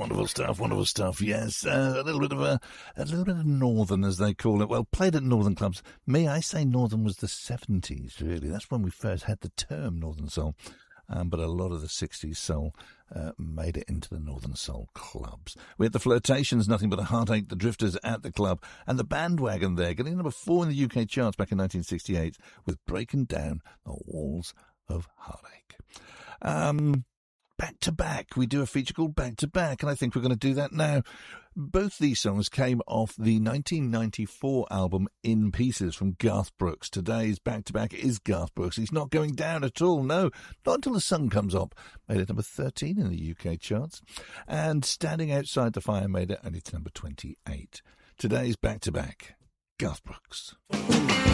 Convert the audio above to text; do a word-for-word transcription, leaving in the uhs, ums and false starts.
wonderful stuff, wonderful stuff. Yes, uh, a little bit of a, a little bit of Northern, as they call it. Well, played at Northern clubs. Me, I say Northern was the seventies, really. That's when we first had the term Northern Soul. Um, but a lot of the sixties soul uh, made it into the Northern Soul clubs. We had the Flirtations, Nothing But a Heartache, the Drifters at the Club, and the Bandwagon there, getting number four in the U K charts back in nineteen sixty-eight with Breaking Down the Walls of Heartache. Um, back to back, we do a feature called Back to Back, and I think we're going to do that now. Both these songs came off the nineteen ninety-four album In Pieces from Garth Brooks. Today's Back to Back is Garth Brooks. He's not going down at all, no, not until the sun comes up. Made it number thirteen in the U K charts, and Standing Outside the Fire made it only to number twenty-eight. Today's Back to Back, Garth Brooks.